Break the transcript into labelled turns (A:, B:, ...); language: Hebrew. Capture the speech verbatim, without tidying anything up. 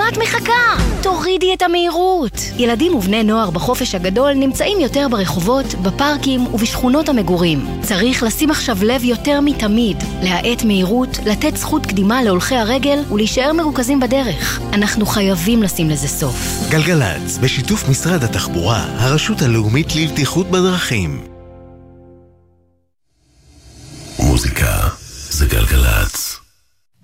A: למה את מחכה? תורידי את המהירות. ילדים ובני נוער בחופש הגדול נמצאים יותר ברחובות, בפארקים ובשכונות המגורים. צריך לשים עכשיו לב יותר מתמיד, להאט מהירות, לתת זכות קדימה להולכי הרגל ולהישאר מרוכזים בדרך. אנחנו חייבים לשים לזה סוף.
B: גלגלץ, בשיתוף משרד התחבורה, הרשות הלאומית לבטיחות בדרכים.
C: מוזיקה זה גלגלץ.